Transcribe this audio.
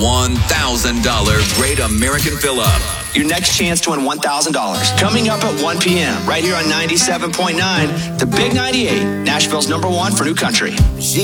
$1,000 Great American Fill-Up. Your next chance to win $1,000. Coming up at 1 p.m. right here on 97.9, the Big 98, Nashville's #1 for new country.